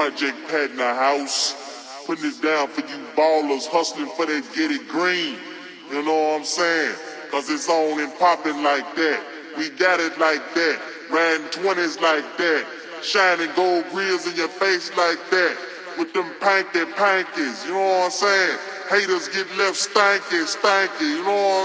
Project Pat in the house, putting it down for you ballers hustling for that get it green. You know what I'm saying? Cause it's on and popping like that. We got it like that. Riding 20s like that. Shining gold grills in your face like that. With them pankies, you know what I'm saying? Haters get left stanky, you know what I'm saying?